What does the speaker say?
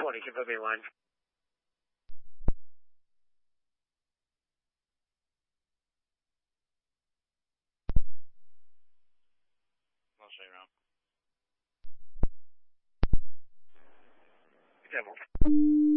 Tony, can put me in line. I'll show you around. Devil.